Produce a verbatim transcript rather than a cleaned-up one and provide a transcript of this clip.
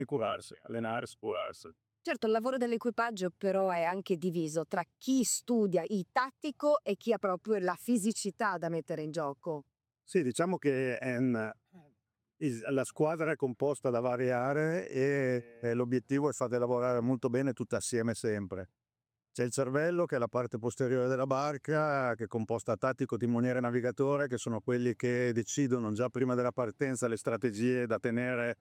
e curarsi, allenarsi, curarsi. Certo, il lavoro dell'equipaggio però è anche diviso tra chi studia il tattico e chi ha proprio la fisicità da mettere in gioco. Sì, diciamo che è un is la squadra è composta da varie aree e e l'obiettivo è farle lavorare molto bene tutte assieme sempre. C'è il cervello, che è la parte posteriore della barca, che è composta tattico, timoniere e navigatore, che sono quelli che decidono già prima della partenza le strategie da tenere